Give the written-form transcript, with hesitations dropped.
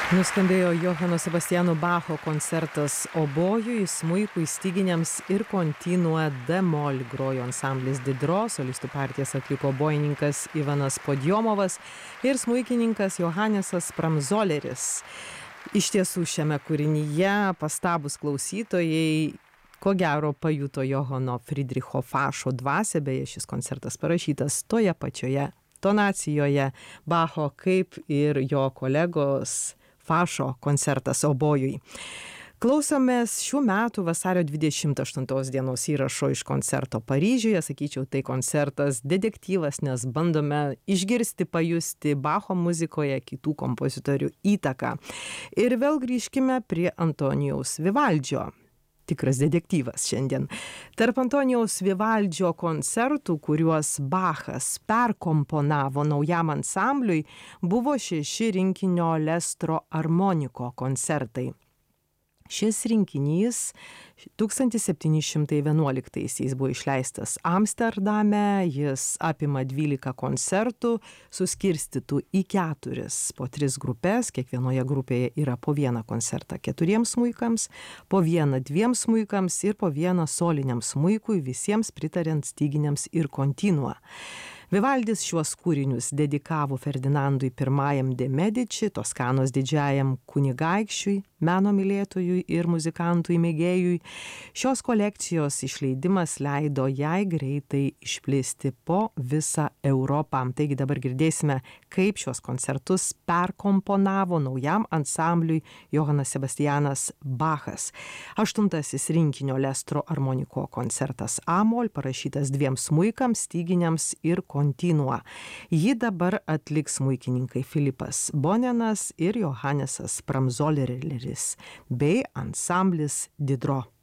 Nuskambėjo Johano Sebastiano Bacho koncertas obojui, smuikui, styginiams ir kontinua d-mol. Grojo ansamblis Diderot, solistų partijas atliko obojininkas Ivanas Podjomovas ir smuikininkas Johanesas Pramzoleris. Iš tiesų šiame kūrinyje pastabūs klausytojai ko gero pajuto Johano Friedricho Fašo dvasią, beje šis koncertas parašytas toje pačioje tonacijoje Bacho kaip ir jo kolegos Fašo koncertas obojui. Klausomės šių metų vasario 28 dienos įrašo iš koncerto Paryžiuje. Sakyčiau, tai koncertas detektyvas, nes bandome išgirsti, pajusti Bacho muzikoje kitų kompozitorių įtaką. Ir vėl grįžkime prie Antonijaus Vivaldžio. Tikras detektyvas šiandien. Tarp Antonijaus Vivaldžio koncertų, kuriuos Bachas perkomponavo naujam ansambliui, buvo 6 rinkinio Lestro armoniko koncertai. Šis rinkinys 1711 buvo išleistas Amsterdame, jis apima 12 koncertų, suskirstytų į 4 po 3 grupės, kiekvienoje grupėje yra po 1 koncertą 4 smuikams, po 1 2 smuikams ir po 1 soliniam smuikui, visiems pritariant styginiams ir kontinua. Vivaldis šiuos kūrinius dedikavo Ferdinandui I de Medici, Toskanos didžiajam kunigaikščiui, meno mylėtojui ir muzikantui mėgėjui. Šios kolekcijos išleidimas leido jai greitai išplisti po visą Europą. Taigi dabar girdėsime, kaip šios koncertus perkomponavo naujam ansambliui Johanas Sebastianas Bachas. 8 rinkinio Lestro armoniko koncertas A-mol, parašytas 2 smuikams, styginiams ir kontinua. Jį dabar atliks smuikininkai Filipas Bonenas ir Johanesas Pramzoleris bei ansamblis Diderot.